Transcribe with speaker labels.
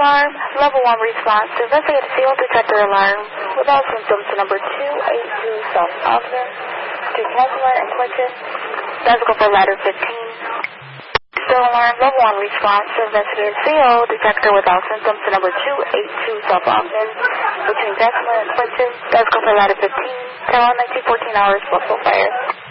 Speaker 1: alarm, level 1 response to investigate a field detector alarm without symptoms to number 282 South Ogden, Street Kessler and Clinton. Let's go for ladder 15. Still alarm, level 1 response to investigate a field detector without symptoms to number 282 South Ogden, between Kessler and Clinton. Let's go for ladder 15. Taiwan 1914 hours, Buffalo Fire.